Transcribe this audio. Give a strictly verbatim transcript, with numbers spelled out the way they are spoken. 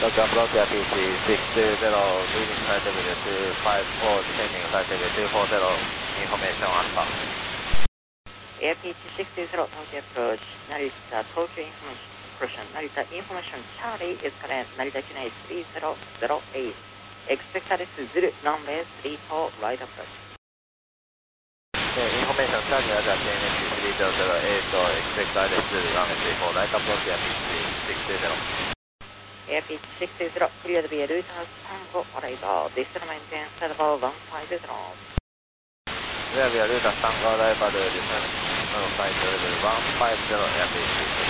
Look approach R P C six two zero, leading flight level two five four, descending flight level two four zero, information Alpha. R P C six two zero, Tokyo approach, Narita, Tokyo information, Narita information, Charlie is current, Narita Kina three zero zero eight, expect Alice Zulu, runway three four, right approach. Information, Charlie is at K N H three zero zero eight, expect Alice Zulu, runway three four, right approach R P C six two zero. R P C six two zero, clear to be a route house Tango arrival, distal maintain set about one five zero. Clear to be a route house Tango arrival, distal maintain set about one five zero, R P C.